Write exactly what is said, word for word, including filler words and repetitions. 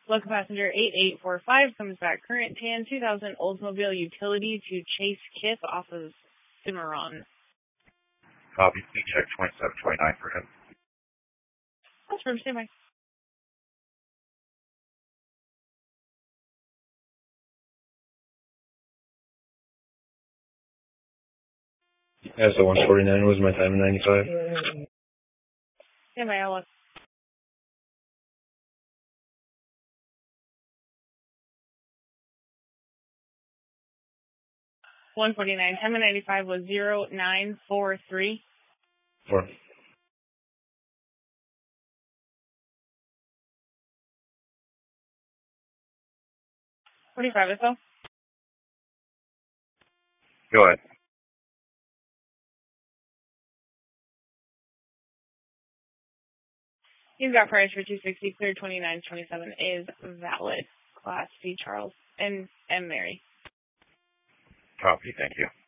Local passenger eight eight four five comes back current tan two thousand Oldsmobile Utility to Chase Kith off of Cimarron. Copy. C check twenty-seven twenty-nine for him. That's from standby. Yeah, so one forty-nine was my time in ninety-five. Standby, I'll look. one forty-nine, time in ninety-five was zero nine four three. Four. forty-five or so. Go ahead. He's got price for two sixty, clear twenty-nine twenty-seven is valid. Class C, Charles and, and Mary. Copy, thank you.